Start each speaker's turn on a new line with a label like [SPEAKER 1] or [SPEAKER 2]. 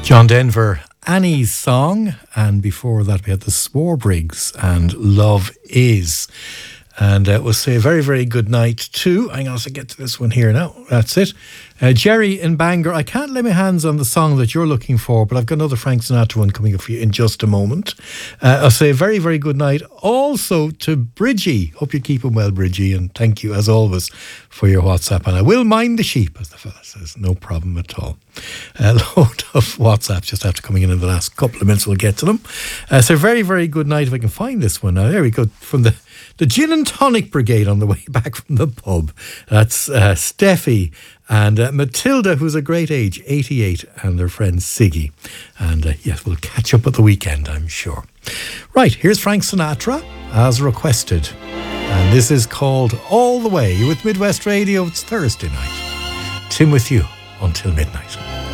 [SPEAKER 1] John Denver, Annie's Song, and before that we had the Swarbrigs and Love Is. And we'll say a very, very good night to, hang on, I'll get to this one here now, that's it. Jerry in Bangor, I can't lay my hands on the song that you're looking for, but I've got another Frank Sinatra one coming up for you in just a moment. I'll say a very, very good night also to Bridgie. Hope you're keeping well, Bridgie, and thank you as always for your WhatsApp. And I will mind the sheep, as the fella says, no problem at all. A load of WhatsApps just after coming in the last couple of minutes, we'll get to them. So very, very good night if I can find this one. Now, there we go, from the Gin and Tonic Brigade on the way back from the pub. That's Steffi and Matilda, who's a great age, 88, and their friend Siggy. And yes, we'll catch up at the weekend, I'm sure. Right, here's Frank Sinatra, as requested. And this is called All the Way. You're with Midwest Radio, it's Thursday night. Tim with you until midnight.